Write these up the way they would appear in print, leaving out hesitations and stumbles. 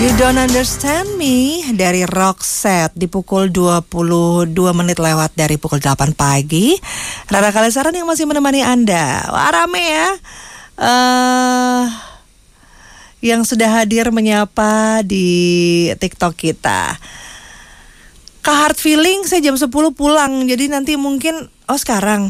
You Don't Understand Me dari Roxette di pukul 22 menit lewat dari pukul 8 pagi. Rara Kalesaran yang masih menemani Anda. Wah, rame ya. Yang sudah hadir menyapa di TikTok kita. Kak Heart Feeling saya jam 10 pulang. Jadi nanti mungkin sekarang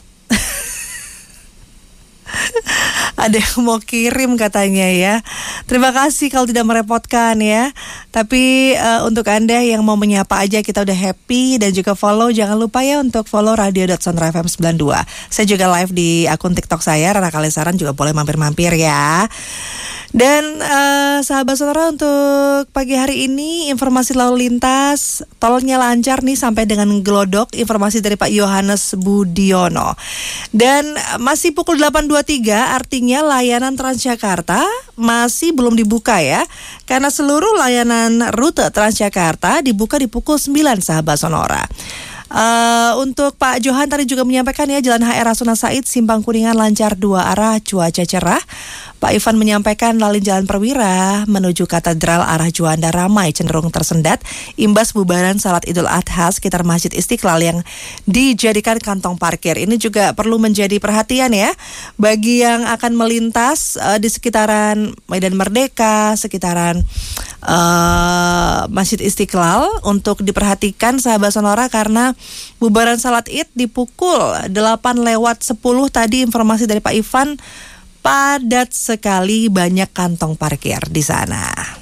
ada yang mau kirim katanya ya. Terima kasih kalau tidak merepotkan ya. Tapi untuk Anda yang mau menyapa aja kita udah happy. Dan juga follow, jangan lupa ya untuk follow radio.sonrafm 92. Saya juga live di akun TikTok saya, Rara Kalesaran, juga boleh mampir-mampir ya. Dan sahabat Sonora, untuk pagi hari ini informasi lalu lintas, tolnya lancar nih sampai dengan Glodok, informasi dari Pak Yohanes Budiono. Dan masih pukul 8.23, artinya layanan Transjakarta masih belum dibuka ya, karena seluruh layanan rute Transjakarta dibuka di pukul 9, sahabat Sonora. Untuk Pak Johan tadi juga menyampaikan ya, Jalan HR Rasuna Said Simpang Kuningan lancar 2 arah, cuaca cerah. Pak Ivan menyampaikan lalin Jalan Perwira menuju Katedral arah Juanda ramai cenderung tersendat imbas bubaran salat Idul Adha sekitar Masjid Istiqlal yang dijadikan kantong parkir. Ini juga perlu menjadi perhatian ya bagi yang akan melintas di sekitaran Medan Merdeka, sekitaran Masjid Istiqlal, untuk diperhatikan sahabat Sonora, karena bubaran salat Id di pukul 8:10 tadi, informasi dari Pak Ivan, padat sekali, banyak kantong parkir di sana.